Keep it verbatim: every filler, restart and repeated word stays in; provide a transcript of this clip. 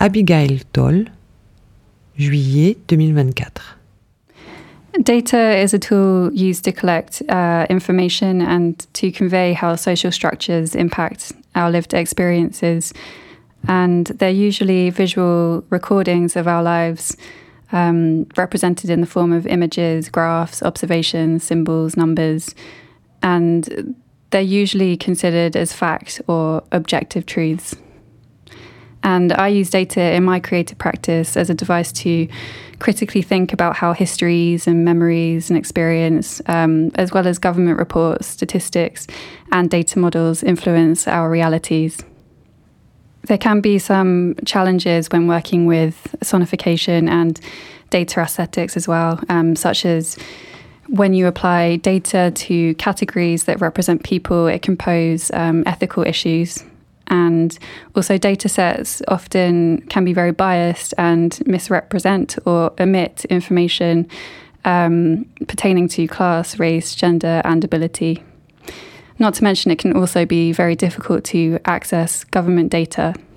Abigail Toll, juillet deux mille vingt-quatre. Data is a tool used to collect uh, information and to convey how social structures impact our lived experiences. And they're usually visual recordings of our lives, um, represented in the form of images, graphs, observations, symbols, numbers. And they're usually considered as fact or objective truths. And I use data in my creative practice as a device to critically think about how histories and memories and experience, um, as well as government reports, statistics, and data models influence our realities. There can be some challenges when working with sonification and data aesthetics as well, um, such as when you apply data to categories that represent people, it can pose um, ethical issues. And also data sets often can be very biased and misrepresent or omit information um, pertaining to class, race, gender, and ability. Not to mention it can also be very difficult to access government data.